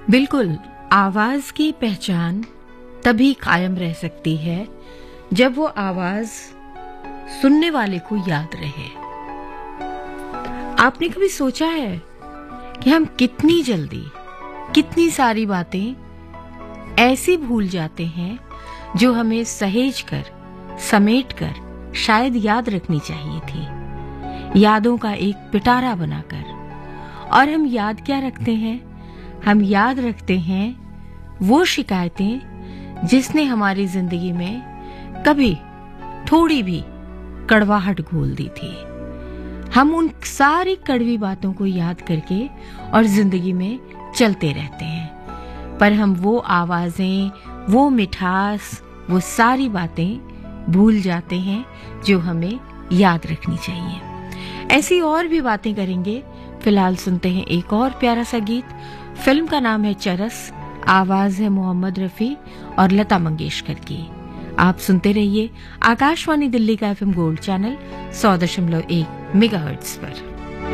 बिल्कुल, आवाज की पहचान तभी कायम रह सकती है जब वो आवाज सुनने वाले को याद रहे। आपने कभी सोचा है कि हम कितनी जल्दी कितनी सारी बातें ऐसी भूल जाते हैं जो हमें सहेज कर, समेट कर शायद याद रखनी चाहिए थी, यादों का एक पिटारा बनाकर। और हम याद क्या रखते हैं? हम याद रखते हैं वो शिकायतें जिसने हमारी जिंदगी में कभी थोड़ी भी कड़वाहट घोल दी थी। हम उन सारी कड़वी बातों को याद करके और जिंदगी में चलते रहते हैं, पर हम वो आवाजें, वो मिठास, वो सारी बातें भूल जाते हैं जो हमें याद रखनी चाहिए। ऐसी और भी बातें करेंगे। फिलहाल सुनते हैं एक और प्यारा सा गीत। फिल्म का नाम है चरस, आवाज है मोहम्मद रफी और लता मंगेशकर की। आप सुनते रहिए आकाशवाणी दिल्ली का FM गोल्ड चैनल 100.1 मेगाहर्ट्ज पर।